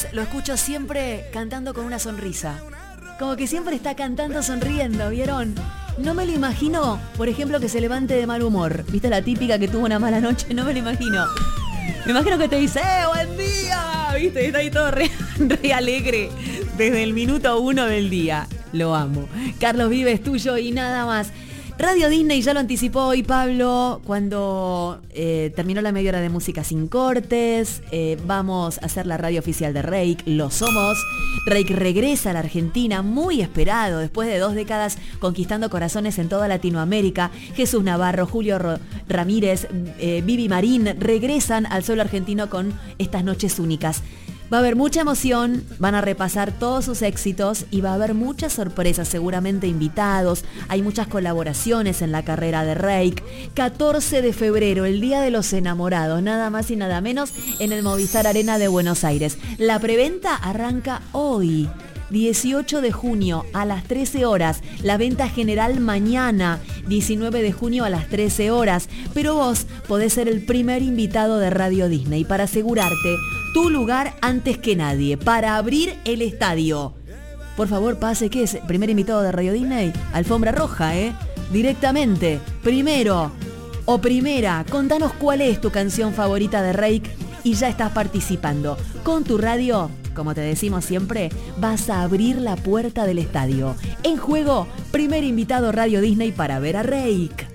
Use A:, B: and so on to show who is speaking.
A: Lo escucho siempre cantando con una sonrisa. Como que siempre está cantando sonriendo, ¿vieron? No me lo imagino, por ejemplo, que se levante de mal humor. ¿Viste la típica que tuvo una mala noche? No me lo imagino. Me imagino que te dice, buen día, ¿viste? Está ahí todo re alegre desde el minuto 1 del día. Lo amo. Carlos Vives, tuyo y nada más. Radio Disney ya lo anticipó hoy Pablo cuando terminó la media hora de música sin cortes. Vamos a hacer la radio oficial de Reik, lo somos. Reik regresa a la Argentina, muy esperado, después de 2 décadas conquistando corazones en toda Latinoamérica. Jesús Navarro, Julio Ramírez, Vivi Marín regresan al suelo argentino con estas noches únicas. Va a haber mucha emoción, van a repasar todos sus éxitos y va a haber muchas sorpresas, seguramente invitados. Hay muchas colaboraciones en la carrera de Reik. 14 de febrero, el Día de los Enamorados, nada más y nada menos, en el Movistar Arena de Buenos Aires. La preventa arranca hoy. 18 de junio a las 13 horas, la venta general mañana, 19 de junio a las 13 horas, pero vos podés ser el primer invitado de Radio Disney para asegurarte tu lugar antes que nadie, para abrir el estadio. Por favor, pase, ¿qué es? ¿Primer invitado de Radio Disney? Alfombra roja, directamente, primero o primera, contanos cuál es tu canción favorita de Reik y ya estás participando. Con tu radio, como te decimos siempre, vas a abrir la puerta del estadio. En juego, primer invitado Radio Disney para ver a Reik.